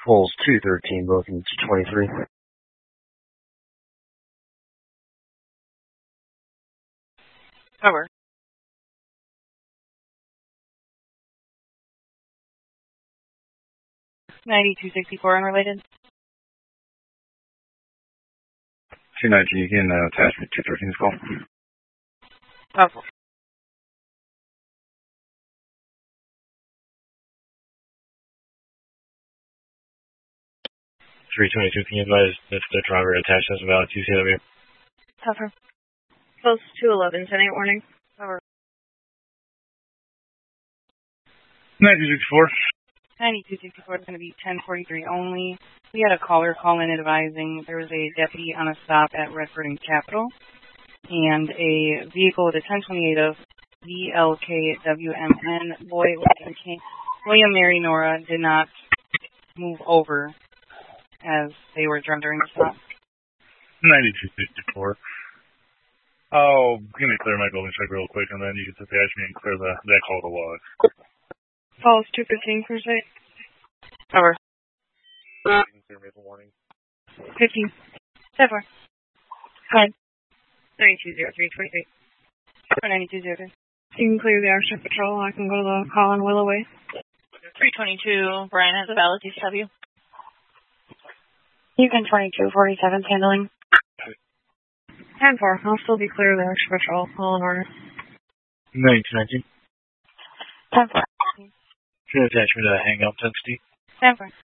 Poles 213, both in 23. Cover. $92.64 unrelated. 219, you can attachment 213 is call. Possible. 322, can you advise if the driver attached has a valid TCW? Cover. Post 211, 10-8 warning. Cover. 9264. 92.64 is going to be 1043 only. We had a caller call in advising there was a deputy on a stop at Redford and Capitol, and a vehicle with a 1028 of VLKWMN William Mary Nora did not move over as they were drunk during the stop. 9264. Oh, give me clear my building check real quick, and then you can attach me and clear that call to log. Falls 215 per se. Cover. You can clear me the warning. 15. 7. Hi. 920323. 9203. You can clear the Airship Patrol. I can go to the call on Willoway. 322. Brian has a valid DCW. You can 2247 handling. 10-4. I'll still be clear of the Airship Patrol. All in order. 9219. 10-4. Can you attach me to hang up 10 Steve? 10-4.